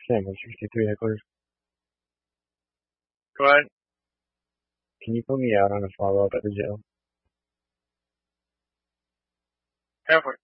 Cameron 63 headquarters. Go ahead. Can you put me out on a follow-up at the jail? Go for it.